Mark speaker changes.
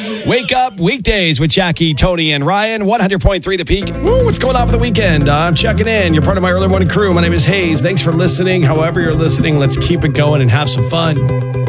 Speaker 1: Wake up weekdays with Jackie, Tony, and Ryan. 100.3 The Peak. Ooh, what's going on for the weekend? I'm checking in. You're part of my early morning crew. My name is Hayes. Thanks for listening. However you're listening, let's keep it going and have some fun.